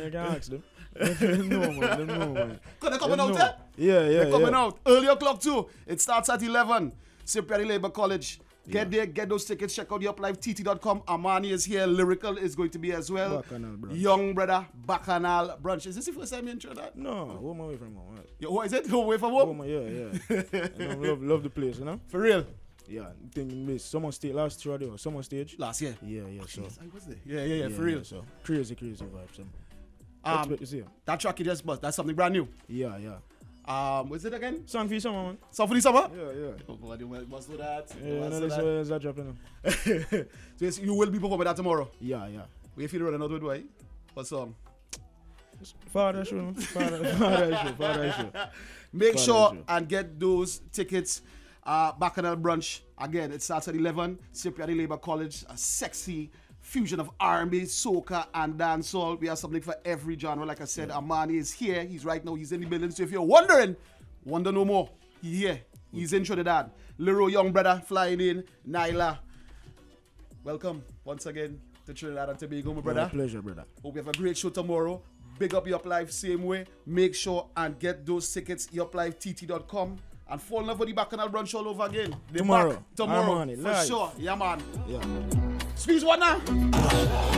I can ask them. Them know, man. Because they're coming Them out know. there. Yeah. They're coming out. Early o'clock too. It starts at 11. Cipriani Labour College. Get there, get those tickets. Check out yourliveTT.com. Amani is here. Lyrical is going to be as well. Bacchanal brunch. Young brother, Bacchanal brunch. Is this the first time you intro that? No, home away from home. What is it? Home away from home? Home, yeah. You know, love the place, you know? For real? Yeah, thing this. Someone stage last year, there was someone stage. Last year? Yeah, so. Yes, I was there. Yeah, for real. So crazy vibes. Expect to see him. That track you just bust, that's something brand new. Yeah. What's it again? Song for you, summer, man. Song for the summer? Yeah. Oh God, you must do that. Yeah, this way is that dropping. So yes, you will be performing that tomorrow. Yeah. We feel running out with why? What song? Father show. Father show. Make Father sure show. and get those tickets. Bacchanal brunch again. It starts at 11. Cipriani Labour College. A sexy fusion of R&B, soca, and dancehall. We have something for every genre. Like I said, Amani is here. He's right now. He's in the building. So if you're wondering, wonder no more. He's here. He's in Trinidad. Lero, young brother, flying in. Nyla. Welcome once again to Trinidad and Tobago, my brother. My pleasure, brother. Hope you have a great show tomorrow. Big up Yup Live same way. Make sure and get those tickets, yopliveTT.com. And fall in love with the Bacchanal brunch all over again. They're Tomorrow. back tomorrow. Harmony, For live. sure. Yeah, man. Yeah. Squeeze one now.